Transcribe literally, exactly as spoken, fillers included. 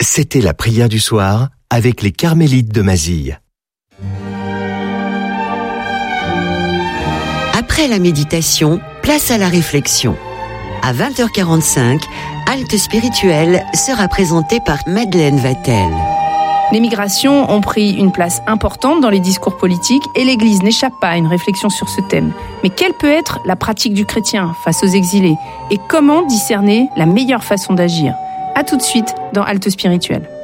C'était la prière du soir avec les Carmélites de Mazille. Après la méditation, place à la réflexion. À vingt heures quarante-cinq, Halte spirituelle sera présentée par Madeleine Vatel. Les migrations ont pris une place importante dans les discours politiques et l'Église n'échappe pas à une réflexion sur ce thème. Mais quelle peut être la pratique du chrétien face aux exilés et comment discerner la meilleure façon d'agir ? À tout de suite dans Halte spirituelle.